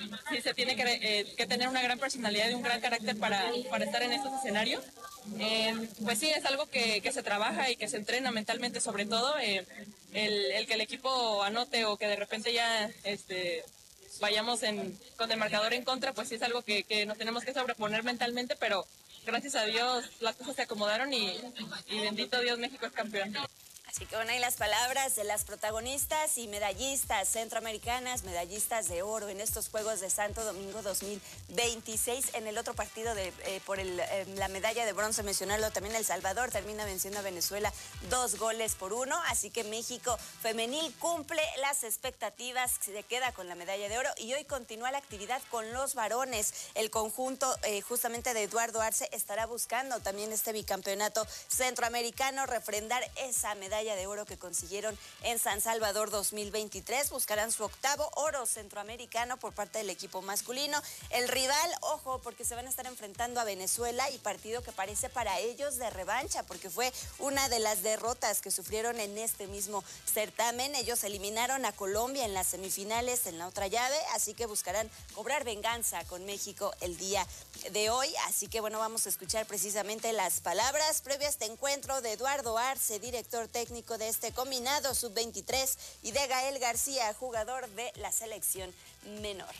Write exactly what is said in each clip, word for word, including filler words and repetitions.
sí se tiene que, eh, que tener una gran personalidad y un gran carácter para, para estar en estos escenarios. Eh, pues sí, es algo que, que se trabaja y que se entrena mentalmente, sobre todo eh, el, el que el equipo anote o que de repente ya este, vayamos en, con el marcador en contra, pues sí es algo que, que nos tenemos que sobreponer mentalmente, pero gracias a Dios las cosas se acomodaron y, y bendito Dios, México es campeón. Así que bueno, ahí las palabras de las protagonistas y medallistas centroamericanas, medallistas de oro en estos Juegos de Santo Domingo dos mil veintiséis. En el otro partido de, eh, por el, eh, la medalla de bronce, mencionarlo también, El Salvador termina venciendo a Venezuela dos goles por uno. Así que México femenil cumple las expectativas, se queda con la medalla de oro y hoy continúa la actividad con los varones. El conjunto eh, justamente de Eduardo Arce estará buscando también este bicampeonato centroamericano, refrendar esa medalla de oro que consiguieron en San Salvador dos mil veintitrés. Buscarán su octavo oro centroamericano por parte del equipo masculino. El rival, ojo, porque se van a estar enfrentando a Venezuela y partido que parece para ellos de revancha, porque fue una de las derrotas que sufrieron en este mismo certamen. Ellos eliminaron a Colombia en las semifinales en la otra llave, así que buscarán cobrar venganza con México el día de hoy. Así que bueno, vamos a escuchar precisamente las palabras previo a este encuentro de Eduardo Arce, director técnico de este combinado sub veintitrés, y de Gael García, jugador de la selección menor.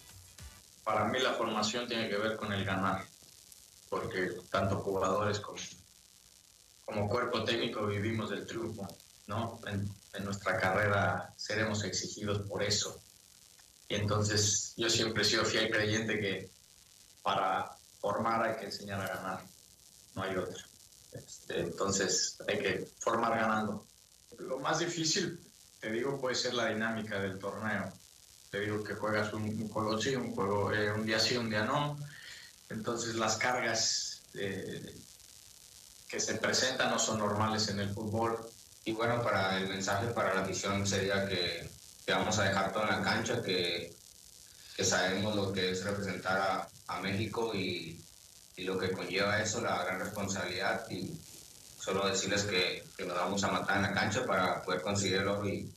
Para mí la formación tiene que ver con el ganar, porque tanto jugadores como, como cuerpo técnico vivimos del triunfo, ¿no? En, en nuestra carrera seremos exigidos por eso. Y entonces yo siempre he sido fiel creyente que para formar hay que enseñar a ganar, no hay otra. Este, entonces hay que formar ganando. Lo más difícil, te digo, puede ser la dinámica del torneo. Te digo que juegas un, un juego sí, un juego eh, un día sí, un día no. Entonces las cargas eh, que se presentan no son normales en el fútbol. Y bueno, para el mensaje para la afición sería que, que vamos a dejar todo en la cancha, que, que sabemos lo que es representar a, a México y y lo que conlleva eso, la gran responsabilidad, y solo decirles que, que nos vamos a matar en la cancha para poder conseguir el oro y,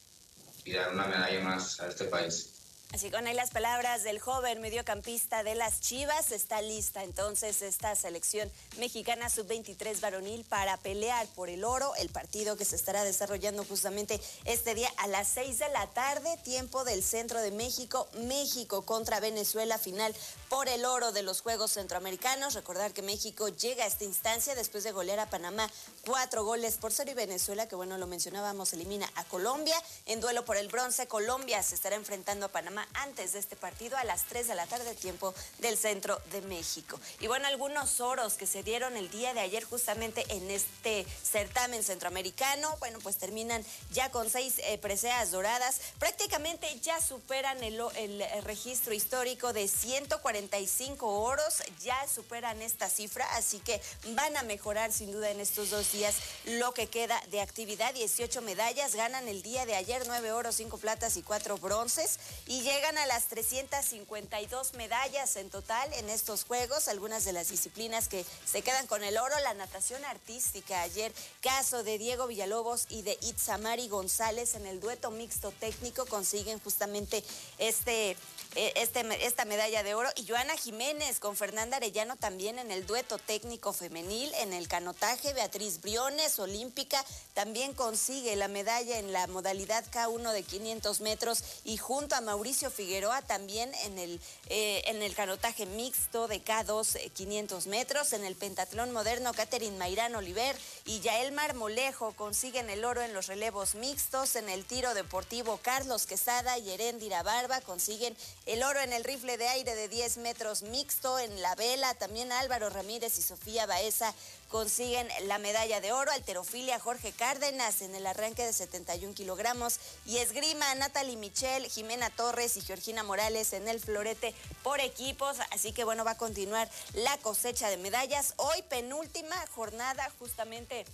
y dar una medalla más a este país. Así con ahí las palabras del joven mediocampista de las Chivas. Está lista entonces esta selección mexicana sub veintitrés varonil para pelear por el oro. El partido que se estará desarrollando justamente este día a las seis de la tarde, tiempo del centro de México. México contra Venezuela, final por el oro de los Juegos Centroamericanos. Recordar que México llega a esta instancia después de golear a Panamá cuatro goles por cero, y Venezuela, que bueno, lo mencionábamos, elimina a Colombia. En duelo por el bronce, Colombia se estará enfrentando a Panamá antes de este partido a las tres de la tarde, tiempo del centro de México. Y bueno, algunos oros que se dieron el día de ayer justamente en este certamen centroamericano, bueno, pues terminan ya con seis eh, preseas doradas. Prácticamente ya superan el, el, el registro histórico de ciento cuarenta y cinco oros, ya superan esta cifra, así que van a mejorar sin duda en estos dos días lo que queda de actividad. dieciocho medallas ganan el día de ayer, nueve oros, cinco platas y cuatro bronces, y llegan a las trescientas cincuenta y dos medallas en total en estos Juegos. Algunas de las disciplinas que se quedan con el oro: la natación artística. Ayer, caso de Diego Villalobos y de Itzamari González en el dueto mixto técnico consiguen justamente este, este, esta medalla de oro. Y Joana Jiménez con Fernanda Arellano también en el dueto técnico femenil. En el canotaje, Beatriz Briones, olímpica, también consigue la medalla en la modalidad K uno de quinientos metros, y junto a Mauricio Figueroa también en el, eh, en el canotaje mixto de K dos eh, quinientos metros. En el pentatlón moderno, Catherine Mayrán Oliver y Yael Marmolejo consiguen el oro en los relevos mixtos. En el tiro deportivo, Carlos Quesada y Erendira Barba consiguen el oro en el rifle de aire de diez metros mixto. En la vela, también Álvaro Ramírez y Sofía Baeza consiguen la medalla de oro. Halterofilia, Jorge Cárdenas en el arranque de setenta y un kilogramos. Y esgrima, Natalie Michel, Jimena Torres y Georgina Morales en el florete por equipos. Así que bueno, va a continuar la cosecha de medallas. Hoy penúltima jornada justamente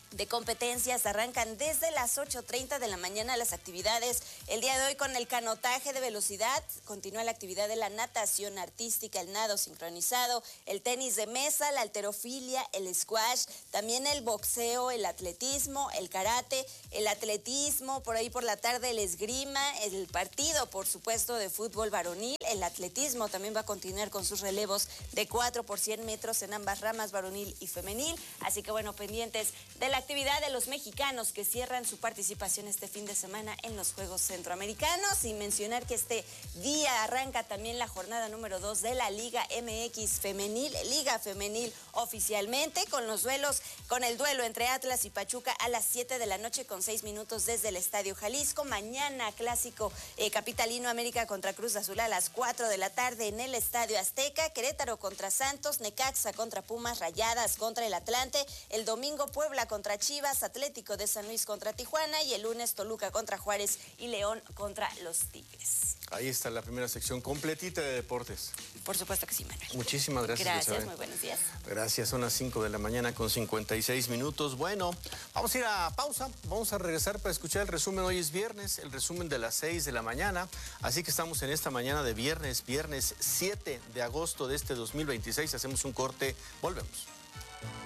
de competencias. Arrancan desde las ocho treinta de la mañana las actividades. El día de hoy con el canotaje de velocidad, continúa la actividad de la natación artística, el nado sincronizado, el tenis de mesa, la halterofilia, el squash, también el boxeo, el atletismo, el karate, el atletismo, por ahí por la tarde el esgrima, el partido, por supuesto, de fútbol varonil. El atletismo también va a continuar con sus relevos de cuatro por cien metros en ambas ramas, varonil y femenil. Así que bueno, pendientes de la actividad de los mexicanos que cierran su participación este fin de semana en los Juegos Centroamericanos. Y mencionar que este día arranca también la jornada número dos de la Liga M X Femenil, Liga Femenil oficialmente, con los duelos, con el duelo entre Atlas y Pachuca a las siete de la noche con seis minutos desde el Estadio Jalisco. Mañana clásico eh, capitalino, América contra Cruz Azul a las cuatro de la tarde en el Estadio Azteca, Querétaro contra Santos, Necaxa contra Pumas, Rayadas contra el Atlante, el domingo Puebla contra Chivas, Atlético de San Luis contra Tijuana y el lunes Toluca contra Juárez y León contra los Tigres. Ahí está la primera sección completita de deportes. Por supuesto que sí, Manuel. Muchísimas gracias. Gracias, Isabel. muy buenos días. Gracias, son las cinco de la mañana con cincuenta y seis minutos. Bueno, vamos a ir a pausa, vamos a regresar para escuchar el resumen. Hoy es viernes, el resumen de las seis de la mañana, así que estamos en esta mañana de viernes, viernes siete de agosto de este dos mil veintiséis. Hacemos un corte, volvemos.